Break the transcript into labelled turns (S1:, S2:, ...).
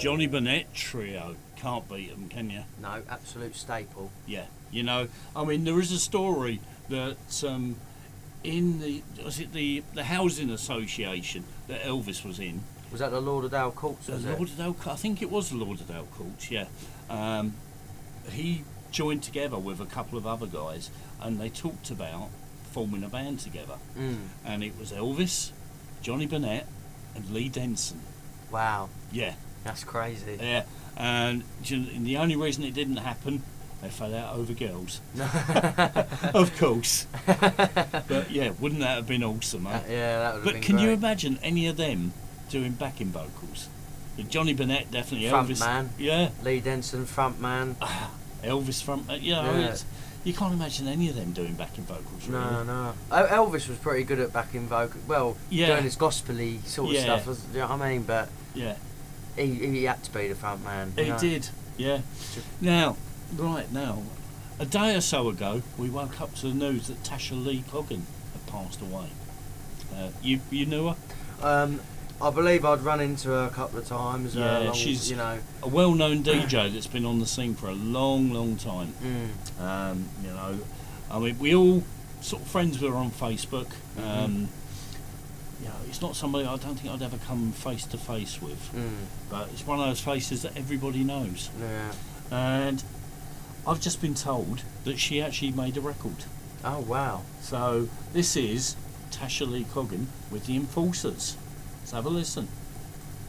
S1: Johnny Burnett Trio. Can't beat them, can you?
S2: No, absolute staple.
S1: Yeah. You know, I mean, there is a story that in the housing association that Elvis was in.
S2: Was that the Lauderdale Courts?
S1: I think it was the Lauderdale Courts. Yeah. He joined together with a couple of other guys, and they talked about forming a band together. And it was Elvis, Johnny Burnett, and Lee Denson.
S2: Wow.
S1: Yeah.
S2: That's crazy.
S1: Yeah. And the only reason it didn't happen, they fell out over girls. Of course. But yeah, wouldn't that have been awesome, eh?
S2: Yeah, that would have been
S1: But can you
S2: great.
S1: imagine any of them doing backing vocals? Johnny Burnett, definitely.
S2: Front
S1: Elvis.
S2: man.
S1: Yeah.
S2: Lee Denson, front man.
S1: Elvis front.
S2: Yeah.
S1: You can't imagine any of them doing backing vocals, really.
S2: No. Elvis was pretty good at backing vocal. Well,
S1: Yeah.
S2: doing his gospel-y sort of
S1: Yeah.
S2: stuff. You know what I mean? But
S1: Yeah.
S2: he had to be the front man.
S1: He
S2: you know?
S1: did. Yeah. Now, a day or so ago, we woke up to the news that Tasha Lee Coggan had passed away. You knew her?
S2: I believe I'd run into her a couple of times.
S1: Yeah, she's a well-known DJ that's been on the scene for a long, long time. You know, I mean, we all sort of friends with her on Facebook. You know, it's not somebody I don't think I'd ever come face to face with, but it's one of those faces that everybody knows.
S2: Yeah.
S1: And I've just been told that she actually made a record.
S2: Oh wow.
S1: So this is Tasha Lee Coggan with the Enforcers. Let's have a listen.